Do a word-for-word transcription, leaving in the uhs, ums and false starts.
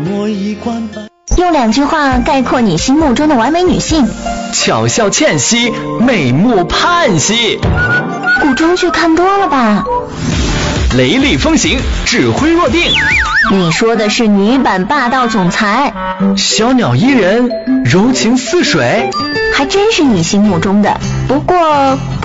用两句话概括你心目中的完美女性： 巧笑倩兮，美目盼兮。 古装剧看多了吧？ 雷厉风行，指挥若定。 你说的是女版霸道总裁。 小鸟依人，柔情似水。 还真是你心目中的，不过